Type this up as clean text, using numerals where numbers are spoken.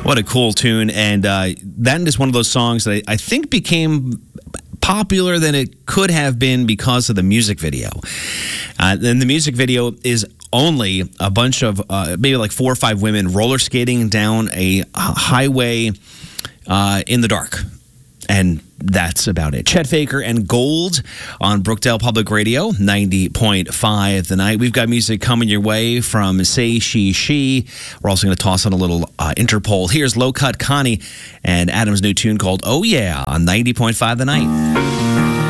What a cool tune. And that is one of those songs that I think became popular than it could have been because of the music video. And the music video is only a bunch of maybe like 4 or 5 women roller skating down a highway in the dark. And that's about it. Chet Faker and Gold on Brookdale Public Radio, 90.5 The Night. We've got music coming your way from Say She She. We're also going to toss on a little Interpol. Here's Low Cut Connie and Adam's new tune called Oh Yeah on 90.5 The Night.